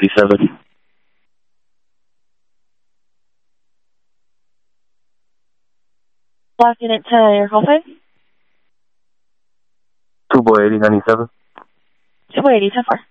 10:57. Block unit to your call sign. 2 boy 8097. 2 boy 80, 10-4.